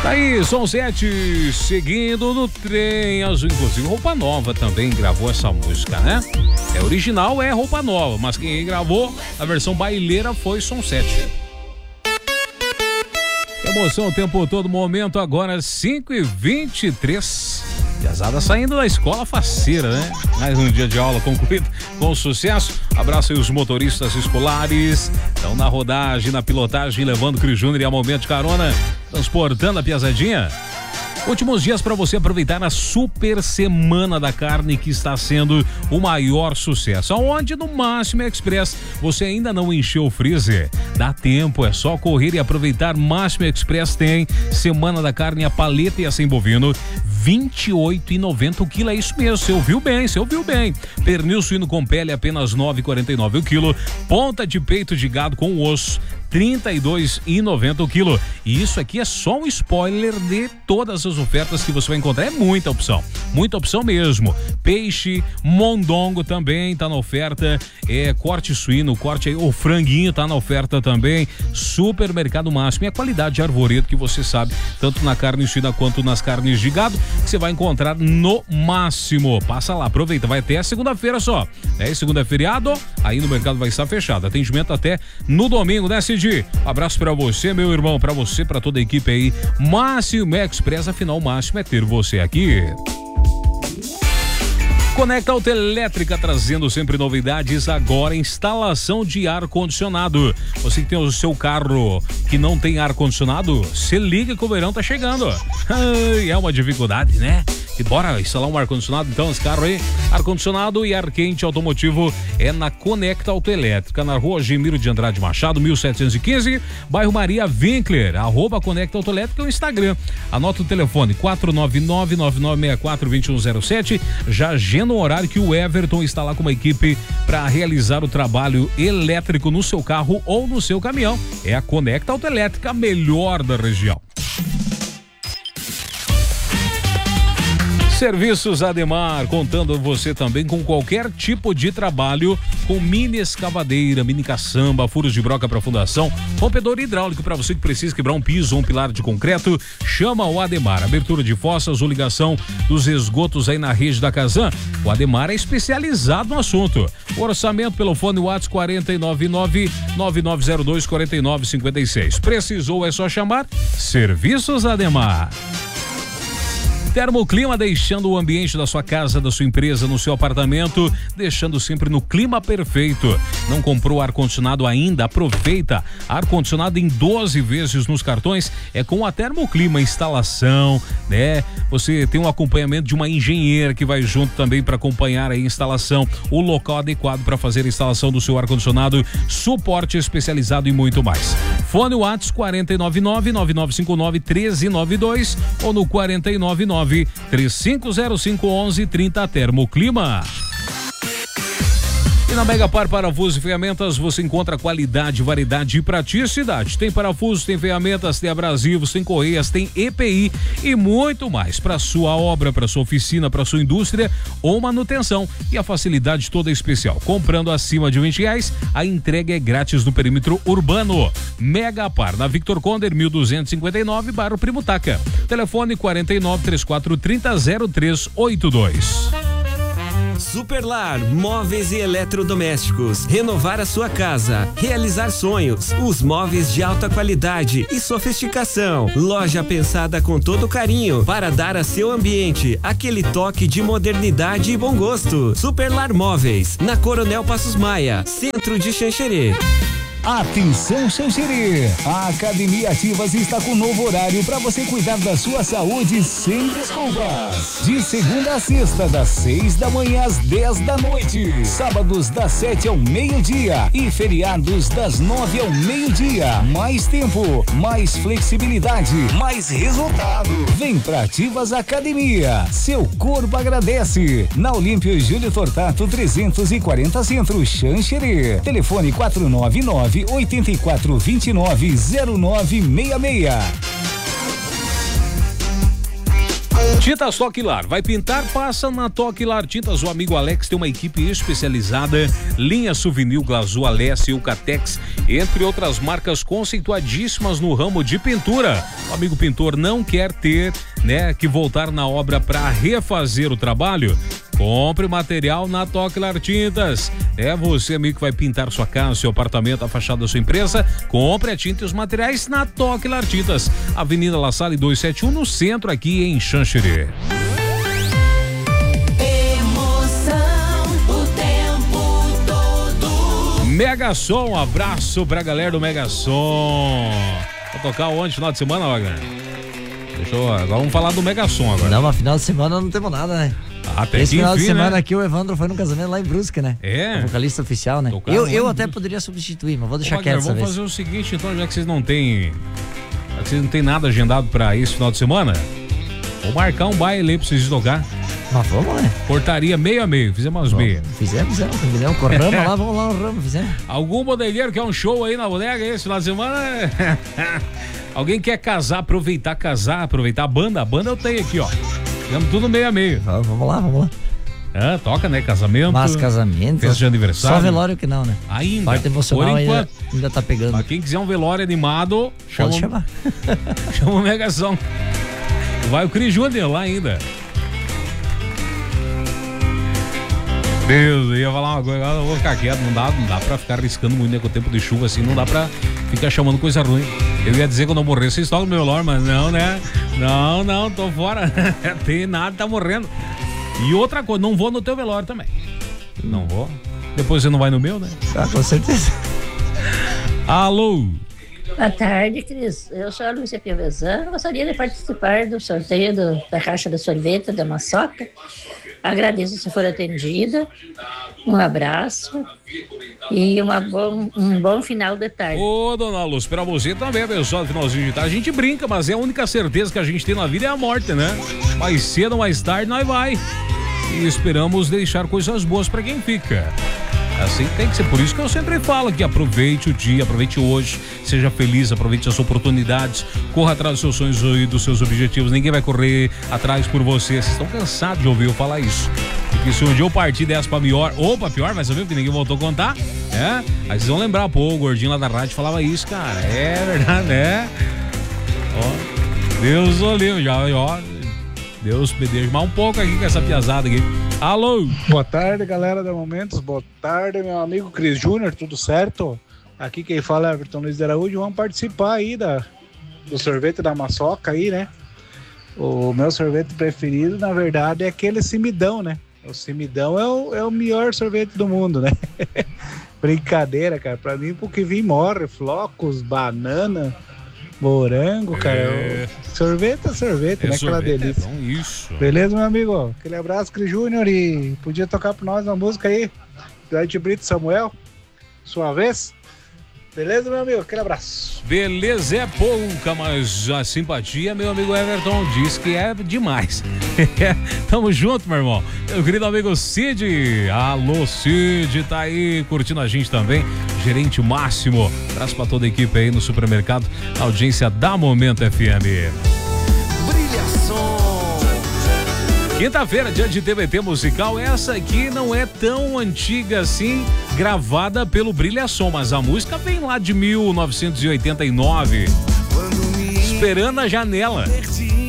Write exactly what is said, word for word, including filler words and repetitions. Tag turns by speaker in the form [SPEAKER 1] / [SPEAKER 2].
[SPEAKER 1] Tá aí, Som sete, seguindo no trem azul. Inclusive, Roupa Nova também gravou essa música, né? É original, é Roupa Nova, mas quem gravou a versão baileira foi Som sete. Emoção o tempo todo, momento agora, cinco e vinte e três. Piazada saindo da escola faceira, né? Mais um dia de aula concluído com sucesso. Abraço aí os motoristas escolares. Estão na rodagem, na pilotagem, levando o Cris Júnior e a Momento de Carona, transportando a piazadinha. Últimos dias para você aproveitar a super semana da carne, que está sendo o maior sucesso. Aonde no Máximo Express você ainda não encheu o freezer? Dá tempo, é só correr e aproveitar. Máximo Express tem semana da carne, a paleta e a sem bovino, vinte e oito reais e noventa centavos o quilo. É isso mesmo, você ouviu bem, você ouviu bem. Pernil suíno com pele, apenas nove reais e quarenta e nove centavos o quilo. Ponta de peito de gado com osso, trinta e dois reais e noventa centavos o quilo. E isso aqui é só um spoiler de todas as ofertas que você vai encontrar. É muita opção, muita opção mesmo. Peixe, mondongo também tá na oferta. É corte suíno, corte aí, o franguinho tá na oferta também. Supermercado Máximo, é a qualidade de Arvoredo que você sabe, tanto na carne suína quanto nas carnes de gado, que você vai encontrar no Máximo. Passa lá, aproveita, vai até segunda-feira só. É, segunda é feriado, aí no mercado vai estar fechado. Atendimento até no domingo, né, Cid? Abraço pra você, meu irmão, pra você, pra toda a equipe aí. Máximo Express, afinal, o máximo é ter você aqui. Conecta Autoelétrica, trazendo sempre novidades. Agora, instalação de ar-condicionado. Você que tem o seu carro que não tem ar-condicionado, se liga que o verão tá chegando. É uma dificuldade, né? E bora instalar um ar-condicionado, então, esse carro aí. Ar-condicionado e ar quente automotivo é na Conecta Autoelétrica, na rua Gemiro de Andrade Machado, mil setecentos e quinze, bairro Maria Winkler, arroba Conecta Autoelétrica no Instagram. Anota o telefone quatro nove nove, nove nove seis quatro, dois um zero sete. Já agenda o horário que o Everton está lá com uma equipe para realizar o trabalho elétrico no seu carro ou no seu caminhão. É a Conecta Autoelétrica, a melhor da região. Serviços Ademar, contando você também com qualquer tipo de trabalho, com mini escavadeira, mini caçamba, furos de broca para fundação, rompedor hidráulico para você que precisa quebrar um piso ou um pilar de concreto, chama o Ademar. Abertura de fossas ou ligação dos esgotos aí na rede da Casan, o Ademar é especializado no assunto. Orçamento pelo fone WhatsApp quatro nove nove, nove nove zero dois, quatro nove cinco seis. Precisou, é só chamar Serviços Ademar. Termoclima, deixando o ambiente da sua casa, da sua empresa, no seu apartamento, deixando sempre no clima perfeito. Não comprou ar-condicionado ainda? Aproveita. Ar-condicionado em doze vezes nos cartões é com a Termoclima. Instalação, né? Você tem um acompanhamento de uma engenheira que vai junto também para acompanhar a instalação, o local adequado para fazer a instalação do seu ar-condicionado, suporte especializado e muito mais. Fone WhatsApp quatro nove nove, nove nove cinco nove, um três nove dois ou no quatro nove nove, três cinco zero cinco, onze trinta. Termoclima. E na Megapar Parafusos e Ferramentas você encontra qualidade, variedade e praticidade. Tem parafusos, tem ferramentas, tem abrasivos, tem correias, tem E P I e muito mais para sua obra, para sua oficina, para sua indústria ou manutenção. E a facilidade toda é especial. Comprando acima de vinte reais, a entrega é grátis no perímetro urbano. Megapar, na Victor Conder, mil duzentos e cinquenta e nove, bairro Primutaca. Telefone quatro nove três quatro, trinta, zero três oito dois.
[SPEAKER 2] Superlar, móveis e eletrodomésticos. Renovar a sua casa, realizar sonhos. Os móveis de alta qualidade e sofisticação. Loja pensada com todo carinho para dar a seu ambiente aquele toque de modernidade e bom gosto. Superlar Móveis, na Coronel Passos Maia, centro de Xanxerê.
[SPEAKER 3] Atenção, Xanxerê! A Academia Ativas está com um novo horário para você cuidar da sua saúde sem desculpas. De segunda a sexta, das seis da manhã às dez da noite. Sábados das sete ao meio-dia e feriados das nove ao meio-dia. Mais tempo, mais flexibilidade, mais resultado. Vem pra Ativas Academia. Seu corpo agradece. Na Olímpio Júlio Tortato trezentos e quarenta Centro, Xanxerê. Telefone quatro nove nove, oito quatro dois nove, zero nove seis seis.
[SPEAKER 1] Tintas Toquilar, vai pintar, passa na Toquilar Tintas. O amigo Alex tem uma equipe especializada, linha Souvenir, Glazul, Alessia e Ucatex, entre outras marcas conceituadíssimas no ramo de pintura. O amigo pintor não quer ter, né, que voltar na obra para refazer o trabalho? Compre material na Toquilar Tintas. É você, amigo, que vai pintar sua casa, seu apartamento, a fachada da sua empresa. Compre a tinta e os materiais na Toquilar Tintas. Avenida La Salle duzentos e setenta e um, no centro, aqui em Xanxerê.
[SPEAKER 4] Emoção o tempo todo.
[SPEAKER 1] Mega Som, um abraço pra galera do Mega Som. Vai tocar onde, final de semana, Wagner? Deixa eu, agora vamos falar do Mega Som agora.
[SPEAKER 5] Não, mas final de semana não temos nada, né?
[SPEAKER 1] Até
[SPEAKER 5] Esse
[SPEAKER 1] que
[SPEAKER 5] final
[SPEAKER 1] enfim,
[SPEAKER 5] de semana
[SPEAKER 1] né?
[SPEAKER 5] aqui o Evandro foi num casamento lá em Brusque, né?
[SPEAKER 1] É.
[SPEAKER 5] O vocalista oficial, né?
[SPEAKER 1] Tocar
[SPEAKER 5] Eu, eu
[SPEAKER 1] onde?
[SPEAKER 5] até poderia substituir, mas vou
[SPEAKER 1] Ô,
[SPEAKER 5] deixar
[SPEAKER 1] Wagner,
[SPEAKER 5] quieto essa
[SPEAKER 1] vamos
[SPEAKER 5] vez.
[SPEAKER 1] fazer o seguinte, então, já que vocês não têm, já que vocês não têm nada agendado pra esse final de semana, vou marcar um baile aí pra vocês tocar.
[SPEAKER 5] Mas vamos, né?
[SPEAKER 1] Portaria meio a meio, fizemos umas meias.
[SPEAKER 5] Fizemos, fizemos, fizemos com o ramo lá, vamos lá no ramo, fizemos.
[SPEAKER 1] Algum bodegueiro quer um show aí na bodega esse final de semana? Alguém quer casar, aproveitar, casar, aproveitar a banda? A banda eu tenho aqui, ó. Fizemos tudo meio a meio.
[SPEAKER 5] Vamos, vamos lá, vamos lá.
[SPEAKER 1] Ah, toca, né? Casamento.
[SPEAKER 5] Mas casamento.
[SPEAKER 1] Festa de aniversário.
[SPEAKER 5] Só velório que não, né?
[SPEAKER 1] Ainda.
[SPEAKER 5] Parte emocional
[SPEAKER 1] Por
[SPEAKER 5] ainda,
[SPEAKER 1] enquanto.
[SPEAKER 5] ainda tá pegando.
[SPEAKER 1] Pra quem quiser um velório animado, chama,
[SPEAKER 5] Pode chamar.
[SPEAKER 1] chama o Mega Som. Vai o Cris Júnior lá ainda. Deus, eu ia falar uma coisa, agora eu vou ficar quieto, não dá, não dá pra ficar arriscando muito, né, com o tempo de chuva assim, não dá pra ficar chamando coisa ruim. Eu ia dizer que quando eu morrer, vocês tocam meu velório, mas não, né? Não, não, tô fora. Tem nada, tá morrendo. E outra coisa, não vou no teu velório também. Não vou. Depois você não vai no meu, né?
[SPEAKER 5] Ah, com certeza.
[SPEAKER 1] Alô?
[SPEAKER 6] Boa tarde, Cris. Eu sou a Lúcia Piovesan. Gostaria de participar do sorteio do, da caixa de sorvete da Maçoca. Agradeço se for atendida. Um abraço e uma bom, um bom final de tarde.
[SPEAKER 1] Ô, dona Lúcia, pra você também, abençoado finalzinho de tarde. A gente brinca, mas é a única certeza que a gente tem na vida é a morte, né? Mais cedo ou mais tarde nós vai. E esperamos deixar coisas boas pra quem fica. Assim tem que ser, por isso que eu sempre falo que aproveite o dia, aproveite hoje, seja feliz, aproveite as oportunidades, corra atrás dos seus sonhos e dos seus objetivos, ninguém vai correr atrás por você. Vocês estão cansados de ouvir eu falar isso. Porque se um dia eu partir dessa pra pior, ou pra pior, vai saber porque ninguém voltou a contar, é? Aí vocês vão lembrar, pô, o gordinho lá da rádio falava isso, cara, é verdade, né? Ó, Deus o livre, já, ó, Deus me deixe mais um pouco aqui com essa piazada aqui. Alô?
[SPEAKER 7] Boa tarde, galera da Momentos. Boa tarde, meu amigo Cris Júnior, tudo certo? Aqui quem fala é Everton Luiz de Araújo. Vamos participar aí da, do sorvete da Maçoca aí, né? O meu sorvete preferido, na verdade, é aquele cimidão, né? O cimidão é o, é o melhor sorvete do mundo, né? Brincadeira, cara. Pra mim, porque vim morre, flocos, banana, morango, cara.
[SPEAKER 1] É.
[SPEAKER 7] Sorvete é sorvete,
[SPEAKER 1] É
[SPEAKER 7] né? Aquela
[SPEAKER 1] sorvete,
[SPEAKER 7] delícia.
[SPEAKER 1] é bom, isso.
[SPEAKER 7] Beleza, meu amigo? Aquele abraço, Cris Júnior. E podia tocar pra nós uma música aí do Ed Brito Samuel, sua vez? Beleza, meu amigo? Aquele abraço.
[SPEAKER 1] Beleza é pouca, mas a simpatia, meu amigo Everton, diz que é demais. Tamo junto, meu irmão. Meu querido amigo Cid. Alô, Cid, tá aí curtindo a gente também. Gerente Máximo. Abraço pra toda a equipe aí no supermercado. Audiência da Momento F M. Quinta-feira, dia de T B T musical. Essa aqui não é tão antiga assim, gravada pelo Brilhação, mas a música vem lá de mil novecentos e oitenta e nove. Esperando a Janela.